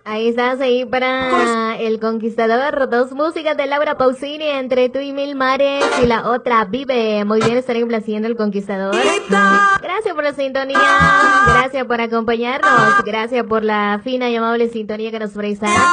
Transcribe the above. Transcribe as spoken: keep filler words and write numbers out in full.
Ahí estás, ahí para El Conquistador. Dos músicas de Laura Pausini, Entre tú y mil mares, y la otra Vive. Muy bien, estaré complaciendo El Conquistador. Gracias por la sintonía, gracias por acompañarnos, gracias por la fina y amable sintonía que nos prestan.